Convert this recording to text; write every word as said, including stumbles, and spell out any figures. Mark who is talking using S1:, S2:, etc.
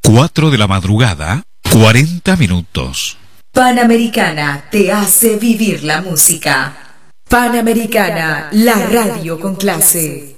S1: cuatro de la madrugada, cuarenta minutos.
S2: Panamericana te hace vivir la música. Panamericana, la radio con clase.